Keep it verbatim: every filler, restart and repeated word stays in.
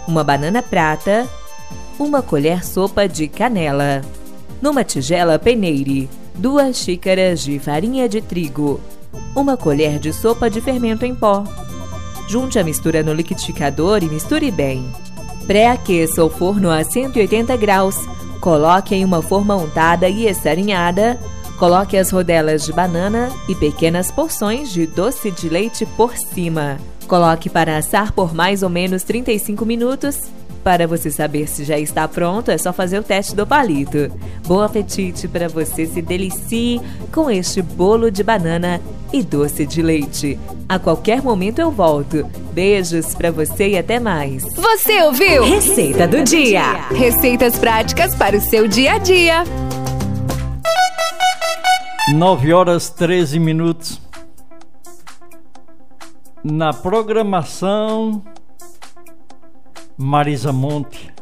uma banana prata, uma colher sopa de canela. Numa tigela peneire, duas xícaras de farinha de trigo, uma colher de sopa de fermento em pó. Junte a mistura no liquidificador e misture bem. Pré-aqueça o forno a cento e oitenta graus. Coloque em uma forma untada e essarinhada. Coloque as rodelas de banana e pequenas porções de doce de leite por cima. Coloque para assar por mais ou menos trinta e cinco minutos. Para você saber se já está pronto, é só fazer o teste do palito. Bom apetite para você se delicie com este bolo de banana e doce de leite. A qualquer momento eu volto. Beijos para você e até mais. Você ouviu? Receita do dia. Receitas práticas para o seu dia a dia. nove horas treze minutos. Na programação, Marisa Monte.